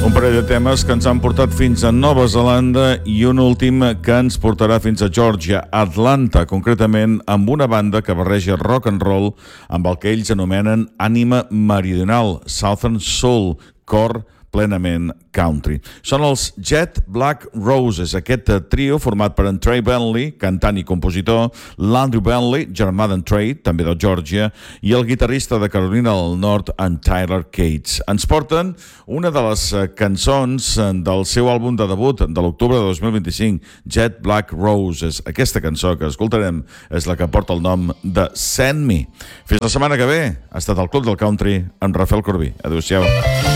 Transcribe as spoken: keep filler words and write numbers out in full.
Un parell de temes que ens han portat fins a Nova Zelanda i un últim que ens portarà fins a Georgia, Atlanta, concretament amb una banda que barreja rock and roll amb el que ells anomenen ànima meridional, Southern Soul, cor plenament country. Són els Jet Black Roses, aquest trio format per en Trey Bentley, cantant i compositor, l'Andrew Bentley, germà d'en Trey, també de Georgia, i el guitarrista de Carolina del Nord, en Tyler Cates. Ens porten una de les cançons del seu àlbum de debut de l'octubre de dos mil vint-i-cinc, Jet Black Roses. Aquesta cançó que escoltarem és la que porta el nom de Send Me. Fins la setmana que ve. Ha estat el Club del Country amb Rafael Corbí. Adéu-siau.